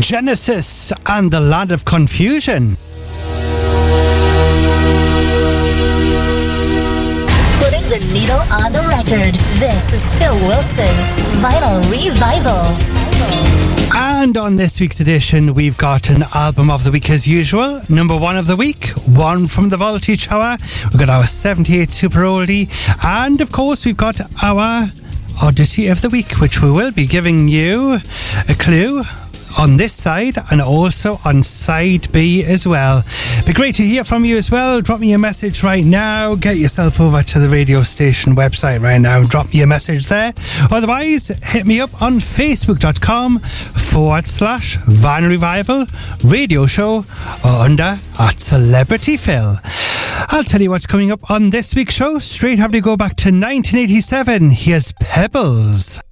Genesis and the Land of Confusion. Putting the needle on the record. This is Phil Wilson's Vinyl Revival. And on this week's edition, we've got an album of the week as usual. Number one of the week, one from the Voltage Hour. We've got our 78 Super Oldie. And of course, we've got our Oddity of the Week, which we will be giving you a clue on this side and also on side B as well. Be great to hear from you as well. Drop me a message right now. Get yourself over to the radio station website right now. Drop me a message there. Otherwise, hit me up on facebook.com/Vinyl Revival Radio Show or under @Celebrity Phil. I'll tell you what's coming up on this week's show. Straight after we go back to 1987. Here's Pebbles.